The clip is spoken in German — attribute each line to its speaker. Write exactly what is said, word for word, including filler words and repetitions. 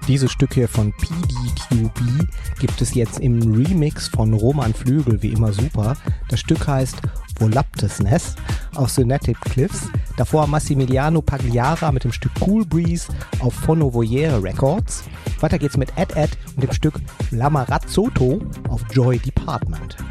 Speaker 1: Dieses Stück hier von P D Q B gibt es jetzt im Remix von Roman Flügel, wie immer super. Das Stück heißt Voluptuousness auf Sonatic Cliffs. Davor Massimiliano Pagliara mit dem Stück Cool Breeze auf Fono Voyere Records. Weiter geht's mit Ed Ed und dem Stück L'Amarazzoto auf Joy Department.